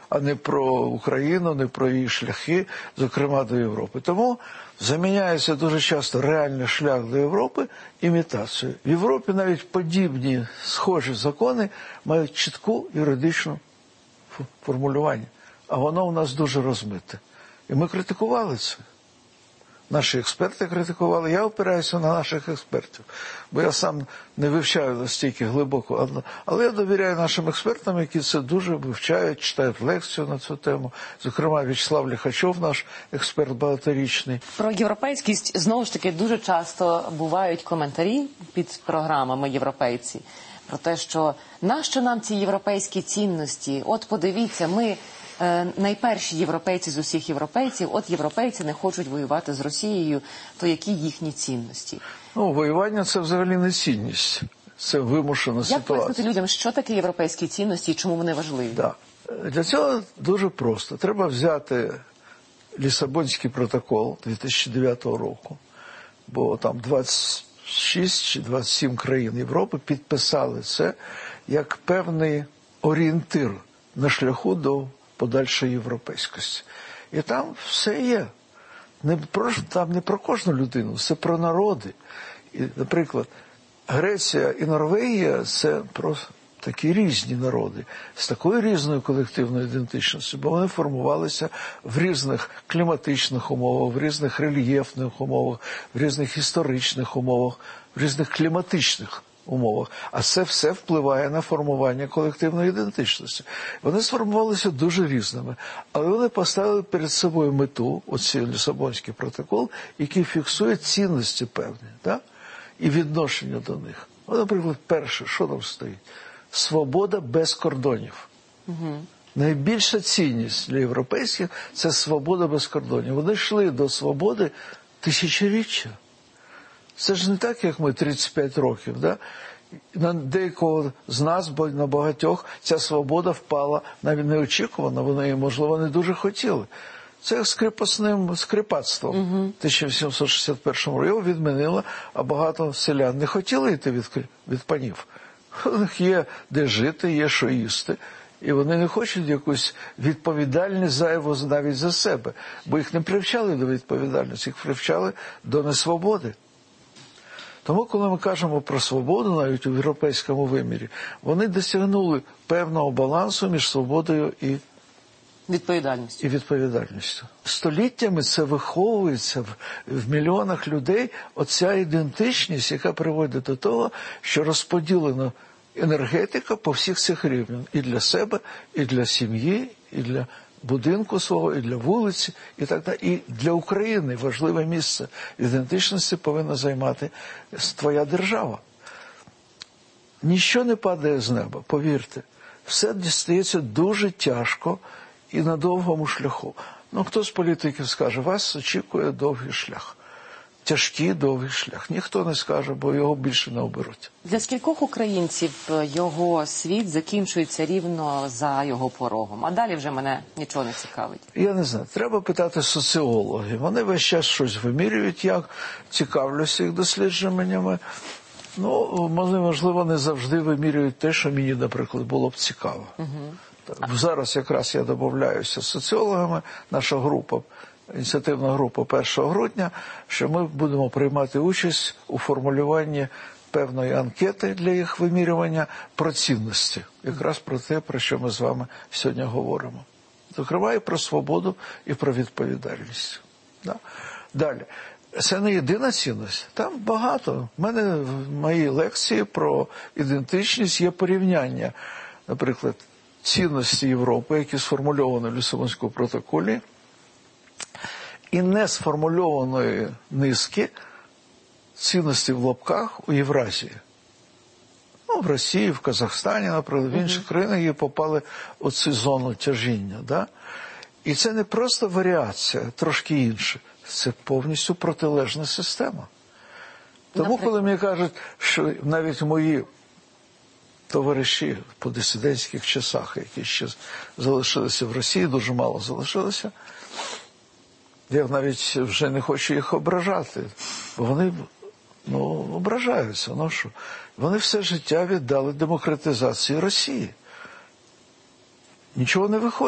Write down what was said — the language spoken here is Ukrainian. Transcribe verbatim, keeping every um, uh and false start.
а не про Україну, не про її шляхи, зокрема до Європи. Тому заміняється дуже часто реальний шлях до Європи імітацією. В Європі навіть подібні, схожі закони мають чітку юридичну формулювання, а воно у нас дуже розмите. І ми критикували це. Наші експерти критикували. Я опираюся на наших експертів, бо я сам не вивчаю настільки глибоко. Але я довіряю нашим експертам, які це дуже вивчають, читають лекцію на цю тему. Зокрема, В'ячеслав Ліхачов, наш експерт багаторічний. Про європейськість, знову ж таки, дуже часто бувають коментарі під програмами «Європейці» про те, що нащо нам ці європейські цінності? От подивіться, ми... найперші європейці з усіх європейців, от європейці не хочуть воювати з Росією, то які їхні цінності? Ну, воювання – це взагалі не цінність, це вимушена ситуація. Як пояснити людям, що таке європейські цінності і чому вони важливі? Да. Для цього дуже просто. Треба взяти Лісабонський протокол дві тисячі дев'ятого року, бо там двадцять шість чи двадцять сім країн Європи підписали це як певний орієнтир на шляху до подальшої європейськості. І там все є. Не про, там не про кожну людину, це про народи. І, наприклад, Греція і Норвегія – це просто такі різні народи, з такою різною колективною ідентичністю, бо вони формувалися в різних кліматичних умовах, в різних рельєфних умовах, в різних історичних умовах, в різних кліматичних умовах. А це все впливає на формування колективної ідентичності. Вони сформувалися дуже різними, але вони поставили перед собою мету, оцей Лісабонський протокол, який фіксує цінності певні, так? І відношення до них. От, наприклад, перше, що там стоїть? Свобода без кордонів. Угу. Найбільша цінність для європейських – це свобода без кордонів. Вони йшли до свободи тисячоріччя. Це ж не так, як ми тридцять п'ять років. Да? На деякого з нас, бо на багатьох, ця свобода впала навіть неочікувано, вони її, можливо, не дуже хотіли. Це як з кріпосним скрипацтвом. Угу. В тисяча вісімсот шістдесят першому році його відмінило, а багато селян не хотіли йти від, від панів. У них є де жити, є що їсти. І вони не хочуть якусь відповідальність зайву навіть за себе. Бо їх не привчали до відповідальності, їх привчали до несвободи. Тому, коли ми кажемо про свободу, навіть у європейському вимірі, вони досягнули певного балансу між свободою і відповідальністю. І відповідальністю. Століттями це виховується в, в мільйонах людей, оця ідентичність, яка приводить до того, що розподілена енергетика по всіх цих рівнях. І для себе, і для сім'ї, і для будинку свого, і для вулиці, і так далі. І для України важливе місце ідентичності повинна займати твоя держава. Ніщо не падає з неба, повірте. Все дістається дуже тяжко і на довгому шляху. Ну, хто з політиків скаже, вас очікує довгий шлях. Тяжкий довгий шлях. Ніхто не скаже, бо його більше не оберуть. Для скількох українців його світ закінчується рівно за його порогом? А далі вже мене нічого не цікавить. Я не знаю. Треба питати соціологів. Вони весь час щось вимірюють, як цікавлюся їх дослідженнями. Ну, можливо, не завжди вимірюють те, що мені, наприклад, було б цікаво. Угу. Зараз якраз я домовляюся з соціологами, наша група, ініціативна група першого грудня, що ми будемо приймати участь у формулюванні певної анкети для їх вимірювання про цінності. Якраз про те, про що ми з вами сьогодні говоримо. Зокрема, і про свободу, і про відповідальність. Да? Далі. Це не єдина цінність. Там багато. У мене в моїй лекції про ідентичність є порівняння, наприклад, цінності Європи, які сформульовані в Лісабонському протоколі, і не сформульованої низки цінностей в лапках у Євразії. Ну, в Росії, в Казахстані, наприклад, в інших країнах її попали у цю зону тяжіння. Да? І це не просто варіація, трошки інше. Це повністю протилежна система. Тому, наприклад, коли мені кажуть, що навіть мої товариші по дисидентських часах, які ще залишилися в Росії, дуже мало залишилося, я навіть вже не хочу їх ображати, бо вони, ну, ображаються. Ну, що? Вони все життя віддали демократизації Росії. Нічого не виходить.